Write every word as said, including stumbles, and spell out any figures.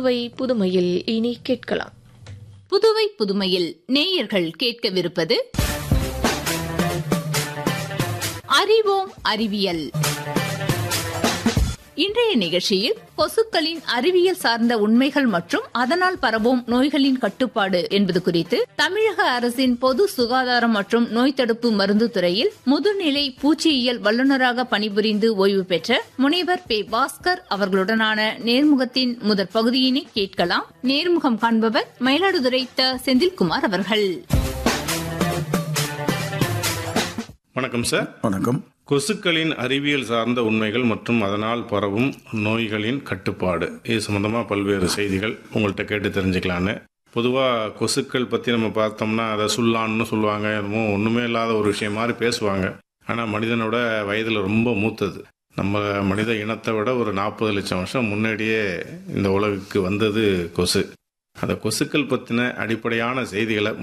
புதுவை புதுமையில் இனி கேட்கலாம். புதுவை புதுமையில் நேயர்கள் கேட்கவிருப்பது அறிவோம் அறிவியல். இன்றைய நிகழ்ச்சியில் கொசுக்களின் அறிவியல் சார்ந்த உண்மைகள் மற்றும் அதனால் பரவும் நோய்களின் கட்டுப்பாடு என்பது குறித்து தமிழக அரசின் பொது சுகாதாரம் மற்றும் நோய் தடுப்பு மருந்து துறையில் முதுநிலை பூச்சியியல் வல்லுநராக பணிபுரிந்து ஓய்வு பெற்ற முனைவர் பே பாஸ்கர் அவர்களுடனான நேர்முகத்தின் முதற் பகுதியினை கேட்கலாம். நேர்முகம் காண்பவர் மயிலாடுதுறை த செந்தில்குமார் அவர்கள். வணக்கம் சார். வணக்கம். கொசுக்களின் அறிவியல் சார்ந்த உண்மைகள் மற்றும் அதனால் பரவும் நோய்களின் கட்டுப்பாடு, இது சம்பந்தமாக பல்வேறு செய்திகள் உங்கள்கிட்ட கேட்டு தெரிஞ்சுக்கலான்னு. பொதுவாக கொசுக்கள் பற்றி நம்ம பார்த்தோம்னா அதை சுல்லான்னு சொல்லுவாங்க, என்னமோ ஒன்றுமே இல்லாத ஒரு விஷயம் மாதிரி பேசுவாங்க. ஆனால் மனிதனோட வயதில் ரொம்ப மூத்தது. நம்ம மனித இனத்தை விட ஒரு நாற்பது லட்சம் வருஷம் முன்னாடியே இந்த உலகுக்கு வந்தது கொசு. அந்த கொசுக்கள் பற்றின அடிப்படையான செய்திகளை